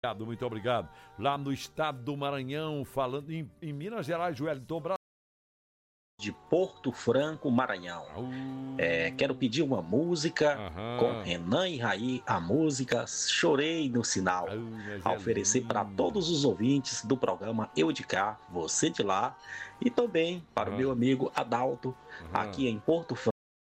Muito obrigado. Lá no estado do Maranhão, falando em Minas Gerais, Wellington Brasil. De Porto Franco, Maranhão. Quero pedir uma música com Renan e Raí, a música Chorei no Sinal. A oferecer para todos os ouvintes do programa Eu de Cá, Você de Lá, e também para o meu amigo Adalto, aqui em Porto Franco.